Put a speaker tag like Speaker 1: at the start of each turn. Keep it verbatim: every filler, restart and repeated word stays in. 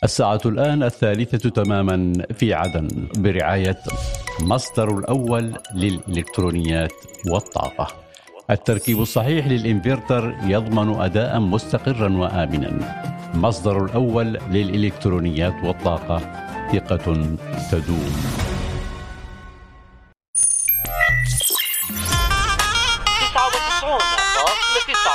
Speaker 1: الساعة الآن الثالثة تماما في عدن برعاية مصدر الأول للإلكترونيات والطاقة. التركيب الصحيح للإنفرتر يضمن أداء مستقرا وآمنا. مصدر الأول للإلكترونيات والطاقة، ثقة تدوم.
Speaker 2: تسعة وتسعون فاصلة تسعة